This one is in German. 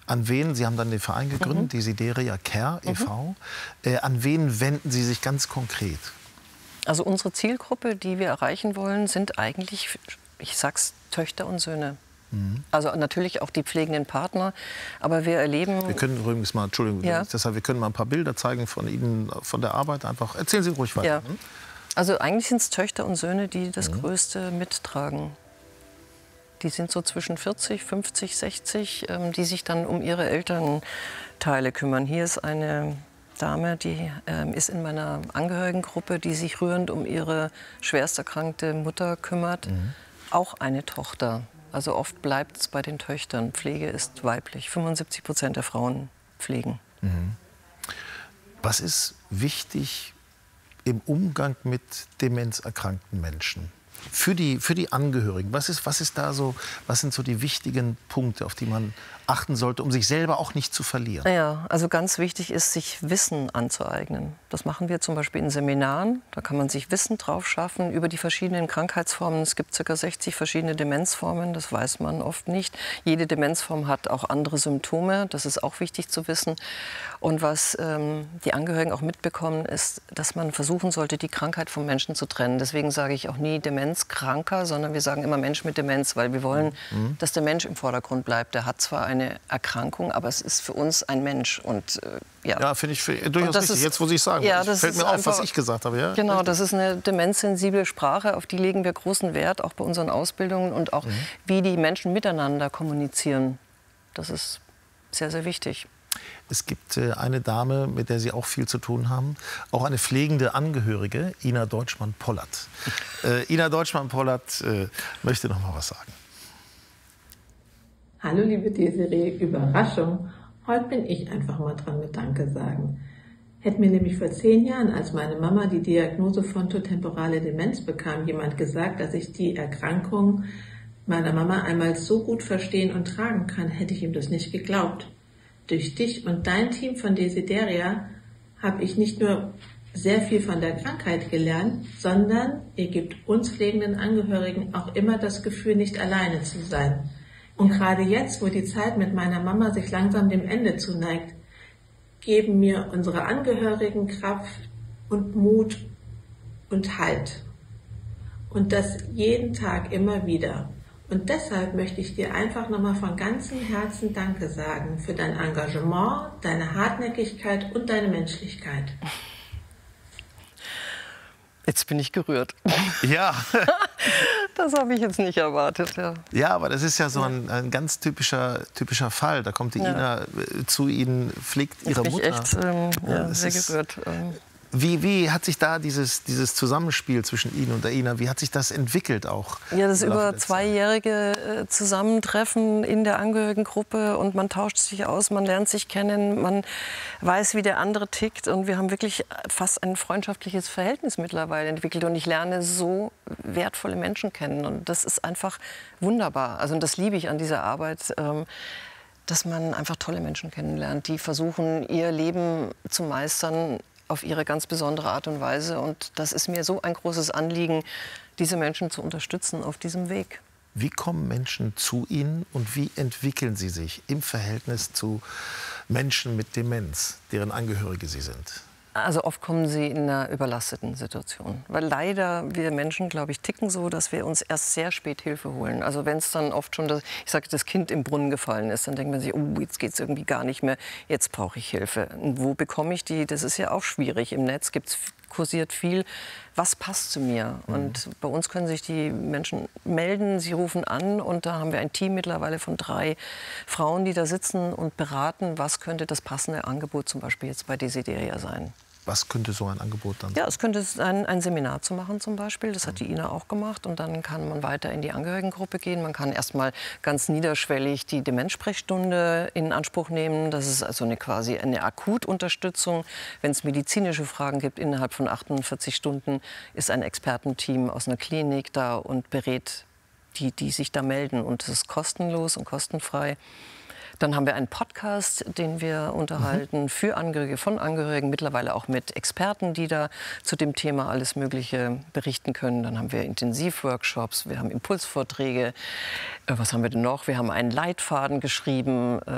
An wen, Sie haben dann den Verein gegründet, Desideria Care e.V. An wen wenden Sie sich ganz konkret? Also unsere Zielgruppe, die wir erreichen wollen, sind eigentlich, ich sag's, Töchter und Söhne. Also natürlich auch die pflegenden Partner, aber wir erleben... Wir können übrigens mal, Entschuldigung, deshalb, wir können mal ein paar Bilder zeigen von Ihnen, von der Arbeit einfach. Erzählen Sie ruhig weiter. Ja. Also eigentlich sind es Töchter und Söhne, die das Größte mittragen. Die sind so zwischen 40, 50, 60, die sich dann um ihre Elternteile kümmern. Hier ist eine Dame, die ist in meiner Angehörigengruppe, die sich rührend um ihre schwerst erkrankte Mutter kümmert. Auch eine Tochter. Also oft bleibt es bei den Töchtern. Pflege ist weiblich. 75% der Frauen pflegen. Was ist wichtig im Umgang mit demenzerkrankten Menschen? Für die Angehörigen, was ist da so, was sind so die wichtigen Punkte, auf die man achten sollte, um sich selber auch nicht zu verlieren? Ja, also ganz wichtig ist, sich Wissen anzueignen. Das machen wir zum Beispiel in Seminaren. Da kann man sich Wissen drauf schaffen über die verschiedenen Krankheitsformen. Es gibt ca. 60 verschiedene Demenzformen, das weiß man oft nicht. Jede Demenzform hat auch andere Symptome, das ist auch wichtig zu wissen. Und was die Angehörigen auch mitbekommen, ist, dass man versuchen sollte, die Krankheit vom Menschen zu trennen. Deswegen sage ich auch nie Demenzkranker, sondern wir sagen immer Mensch mit Demenz, weil wir wollen, dass der Mensch im Vordergrund bleibt. Der hat zwar eine Erkrankung, aber es ist für uns ein Mensch. Und, ja, finde ich durchaus richtig. Jetzt, wo Sie es sagen, fällt mir auf, was ich gesagt habe. Ja? Genau, Richtig. das ist eine demenzsensible Sprache, auf die legen wir großen Wert, auch bei unseren Ausbildungen und auch wie die Menschen miteinander kommunizieren. Das ist sehr, sehr wichtig. Es gibt eine Dame, mit der Sie auch viel zu tun haben, auch eine pflegende Angehörige, Ina Deutschmann-Pollert. Ina Deutschmann-Pollert möchte noch mal was sagen. Hallo liebe Desiree, Überraschung. Heute bin ich einfach mal dran mit Danke sagen. Hätte mir nämlich vor 10 Jahren, als meine Mama die Diagnose frontotemporale Demenz bekam, jemand gesagt, dass ich die Erkrankung meiner Mama einmal so gut verstehen und tragen kann, hätte ich ihm das nicht geglaubt. Durch dich und dein Team von Desideria habe ich nicht nur sehr viel von der Krankheit gelernt, sondern ihr gebt uns pflegenden Angehörigen auch immer das Gefühl, nicht alleine zu sein. Und gerade jetzt, wo die Zeit mit meiner Mama sich langsam dem Ende zuneigt, geben mir unsere Angehörigen Kraft und Mut und Halt. Und das jeden Tag immer wieder. Und deshalb möchte ich dir einfach nochmal von ganzem Herzen Danke sagen für dein Engagement, deine Hartnäckigkeit und deine Menschlichkeit. Jetzt bin ich gerührt. Ja. Das habe ich jetzt nicht erwartet. Ja, aber das ist ja so ein ganz typischer Fall. Da kommt die Ina zu Ihnen, pflegt ihre Mutter. Ich bin echt sehr gerührt. Wie hat sich da dieses Zusammenspiel zwischen Ihnen und der Ina, wie hat sich das entwickelt auch? Ja, das über 2-jährige Zusammentreffen in der Angehörigengruppe und man tauscht sich aus, man lernt sich kennen, man weiß, wie der andere tickt und wir haben wirklich fast ein freundschaftliches Verhältnis mittlerweile entwickelt und ich lerne so wertvolle Menschen kennen und das ist einfach wunderbar. Also und das liebe ich an dieser Arbeit. Dass man einfach tolle Menschen kennenlernt, die versuchen, ihr Leben zu meistern auf ihre ganz besondere Art und Weise. Und das ist mir so ein großes Anliegen, diese Menschen zu unterstützen auf diesem Weg. Wie kommen Menschen zu Ihnen und wie entwickeln Sie sich im Verhältnis zu Menschen mit Demenz, deren Angehörige Sie sind? Also oft kommen sie in einer überlasteten Situation. Weil leider wir Menschen, glaube ich, ticken so, dass wir uns erst sehr spät Hilfe holen. Also wenn es dann oft schon, das Kind im Brunnen gefallen ist, dann denkt man sich, oh, jetzt geht es irgendwie gar nicht mehr, jetzt brauche ich Hilfe. Und wo bekomme ich die? Das ist ja auch schwierig. Im Netz kursiert viel, was passt zu mir. Und bei uns können sich die Menschen melden, sie rufen an und da haben wir ein Team mittlerweile von 3 Frauen, die da sitzen und beraten, was könnte das passende Angebot zum Beispiel jetzt bei Desideria sein. Was könnte so ein Angebot dann sein? Ja, es könnte sein, ein Seminar zu machen zum Beispiel. Das hat die Ina auch gemacht. Und dann kann man weiter in die Angehörigengruppe gehen. Man kann erstmal ganz niederschwellig die Demenzsprechstunde in Anspruch nehmen. Das ist also quasi eine Akutunterstützung. Wenn es medizinische Fragen gibt, innerhalb von 48 Stunden ist ein Expertenteam aus einer Klinik da und berät die sich da melden. Und es ist kostenlos und kostenfrei. Dann haben wir einen Podcast, den wir unterhalten für Angehörige, von Angehörigen, mittlerweile auch mit Experten, die da zu dem Thema alles Mögliche berichten können. Dann haben wir Intensivworkshops, wir haben Impulsvorträge. Was haben wir denn noch? Wir haben einen Leitfaden geschrieben.